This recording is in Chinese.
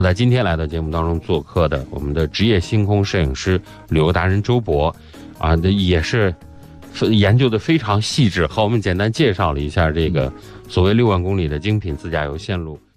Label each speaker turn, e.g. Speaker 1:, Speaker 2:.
Speaker 1: 在今天来到节目当中做客的我们的职业星空摄影师旅游达人周博啊，也是研究的非常细致，和我们简单介绍了一下这个所谓6万公里的精品自驾游线路。